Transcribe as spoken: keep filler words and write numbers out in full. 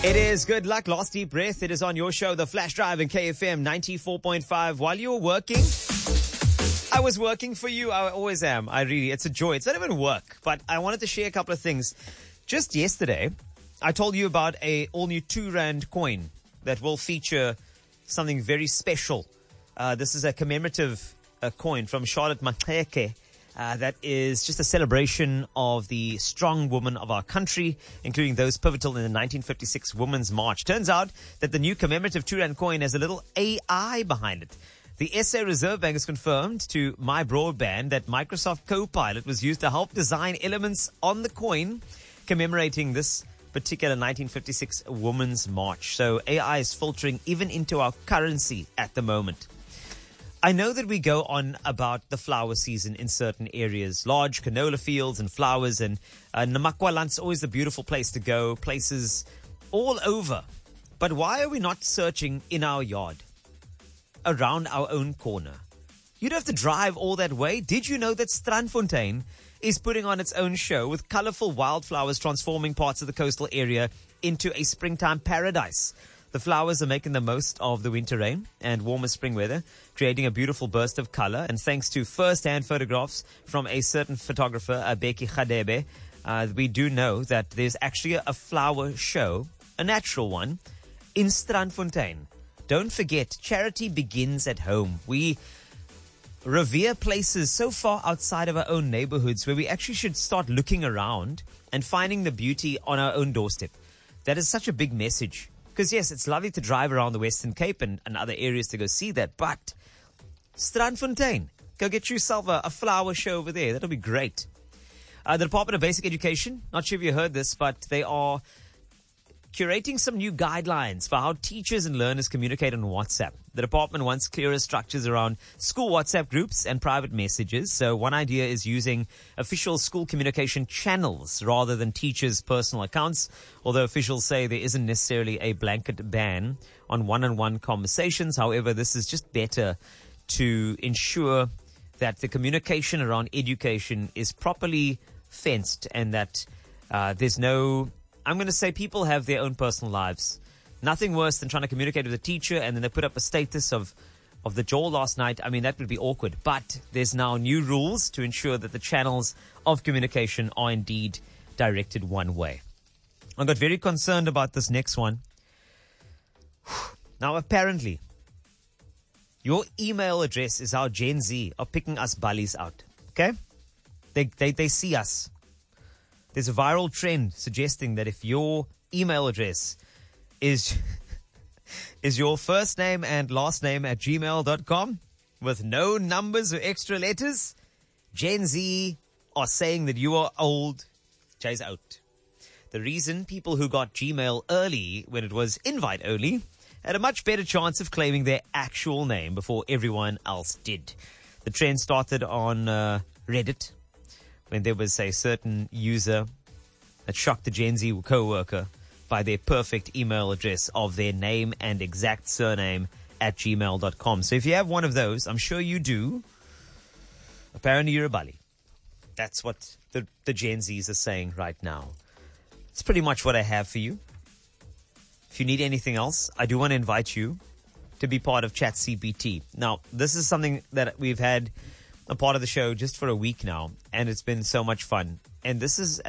It is Good Luck, Last Deep Breath. It is on your show, The Flash Drive in K F M ninety-four point five. While you were working, I was working for you. I always am. I really, it's a joy. It's not even work, but I wanted to share a couple of things. Just yesterday, I told you about a all-new two rand coin that will feature something very special. Uh, this is a commemorative uh, coin from Charlotte Maxeke. Uh, that is just a celebration of the strong women of our country, including those pivotal in the nineteen fifty-six Women's March. Turns out that the new commemorative two rand coin has a little A I behind it. The S A Reserve Bank has confirmed to My Broadband that Microsoft Copilot was used to help design elements on the coin commemorating this particular nineteen fifty-six Women's March. So A I is filtering even into our currency at the moment. I know that we go on about the flower season in certain areas, large canola fields and flowers, and uh, Namakwaland's always a beautiful place to go, places all over. But why are we not searching in our yard, around our own corner? You'd have to drive all that way. Did you know that Strandfontein is putting on its own show with colorful wildflowers transforming parts of the coastal area into a springtime paradise? The flowers are making the most of the winter rain and warmer spring weather, creating a beautiful burst of color. And thanks to first-hand photographs from a certain photographer, uh, Becky Khadebe, uh, we do know that there's actually a, a flower show, a natural one, in Strandfontein. Don't forget, charity begins at home. We revere places so far outside of our own neighborhoods where we actually should start looking around and finding the beauty on our own doorstep. That is such a big message. Because, yes, it's lovely to drive around the Western Cape and, and other areas to go see that. But Strandfontein, go get yourself a, a flower show over there. That'll be great. Uh, the Department of Basic Education, not sure if you heard this, but they are curating some new guidelines for how teachers and learners communicate on WhatsApp. The department wants clearer structures around school WhatsApp groups and private messages. So one idea is using official school communication channels rather than teachers' personal accounts, although officials say there isn't necessarily a blanket ban on one-on-one conversations. However, this is just better to ensure that the communication around education is properly fenced and that uh, there's no... I'm going to say people have their own personal lives. Nothing worse than trying to communicate with a teacher and then they put up a status of, of the jaw last night. I mean, that would be awkward. But there's now new rules to ensure that the channels of communication are indeed directed one way. I got very concerned about this next one. Now, apparently, your email address is how Gen Z are picking us bullies out. Okay? They, they, they see us. There's a viral trend suggesting that if your email address is is your first name and last name at gmail dot com with no numbers or extra letters, Gen Z are saying that you are old. Jay's out. The reason people who got Gmail early, when it was invite only, had a much better chance of claiming their actual name before everyone else did. The trend started on uh, Reddit, when there was a certain user that shocked the Gen Z co-worker by their perfect email address of their name and exact surname at gmail dot com. So if you have one of those, I'm sure you do, apparently you're a bully. That's what the, the Gen Zs are saying right now. It's pretty much what I have for you. If you need anything else, I do want to invite you to be part of Chat C B T. Now, this is something that we've had a part of the show just for a week now, and it's been so much fun. And this is